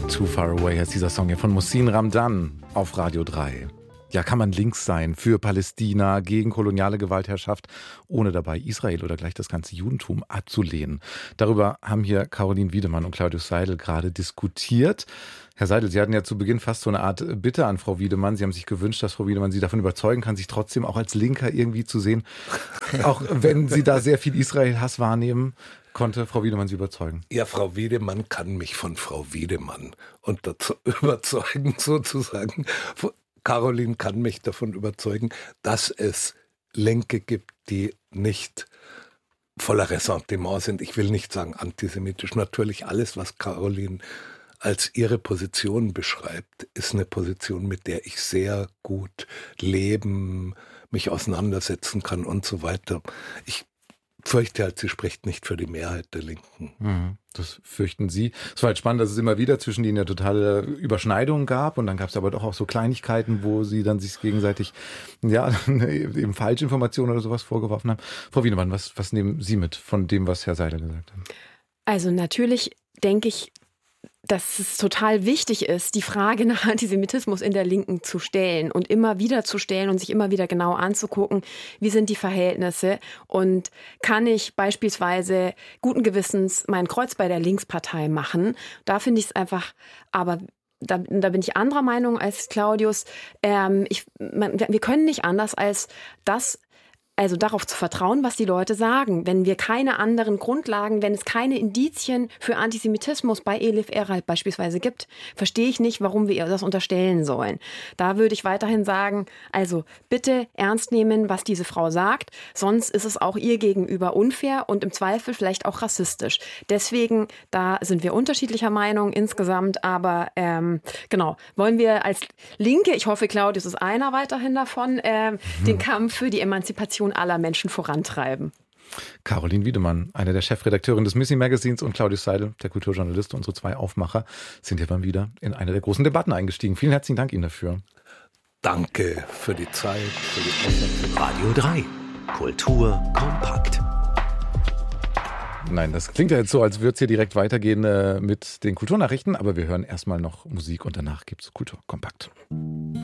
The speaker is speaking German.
Too Far Away heißt dieser Song hier von Mohsin Ramdan auf Radio 3. Ja, kann man links sein für Palästina, gegen koloniale Gewaltherrschaft, ohne dabei Israel oder gleich das ganze Judentum abzulehnen? Darüber haben hier Caroline Wiedemann und Claudius Seidel gerade diskutiert. Herr Seidel, Sie hatten ja zu Beginn fast so eine Art Bitte an Frau Wiedemann. Sie haben sich gewünscht, dass Frau Wiedemann Sie davon überzeugen kann, sich trotzdem auch als Linker irgendwie zu sehen. Auch wenn Sie da sehr viel Israel-Hass wahrnehmen, konnte Frau Wiedemann Sie überzeugen? Ja, Frau Wiedemann kann mich von Frau Wiedemann überzeugen, sozusagen. Caroline kann mich davon überzeugen, dass es Linke gibt, die nicht voller Ressentiment sind. Ich will nicht sagen antisemitisch. Natürlich alles, was Caroline als ihre Position beschreibt, ist eine Position, mit der ich sehr gut leben, mich auseinandersetzen kann und so weiter. Ich fürchte halt, sie spricht nicht für die Mehrheit der Linken. Das fürchten Sie. Es war halt spannend, dass es immer wieder zwischen ihnen ja totale Überschneidungen gab und dann gab es aber doch auch so Kleinigkeiten, wo sie dann sich gegenseitig eben Falschinformationen oder sowas vorgeworfen haben. Frau Wiedemann, was nehmen Sie mit von dem, was Herr Seidel gesagt hat? Also natürlich denke ich, dass es total wichtig ist, die Frage nach Antisemitismus in der Linken zu stellen und immer wieder zu stellen und sich immer wieder genau anzugucken, wie sind die Verhältnisse und kann ich beispielsweise guten Gewissens mein Kreuz bei der Linkspartei machen. Da finde ich es einfach, aber da bin ich anderer Meinung als Claudius. Wir können nicht anders als das, also darauf zu vertrauen, was die Leute sagen. Wenn wir keine anderen Grundlagen, wenn es keine Indizien für Antisemitismus bei Elif Erhard beispielsweise gibt, verstehe ich nicht, warum wir ihr das unterstellen sollen. Da würde ich weiterhin sagen, also bitte ernst nehmen, was diese Frau sagt, sonst ist es auch ihr gegenüber unfair und im Zweifel vielleicht auch rassistisch. Deswegen, da sind wir unterschiedlicher Meinung insgesamt, aber genau, wollen wir als Linke, ich hoffe, Claudius ist einer weiterhin davon, den Kampf für die Emanzipation aller Menschen vorantreiben. Caroline Wiedemann, eine der Chefredakteurinnen des Missy Magazins, und Claudius Seidel, der Kulturjournalist, unsere zwei Aufmacher, sind hier dann wieder in eine der großen Debatten eingestiegen. Vielen herzlichen Dank Ihnen dafür. Danke für die Zeit, für die Aufmerksamkeit. Radio 3. Kultur kompakt. Nein, das klingt ja jetzt so, als würde es hier direkt weitergehen mit den Kulturnachrichten, aber wir hören erstmal noch Musik und danach gibt es Kultur kompakt.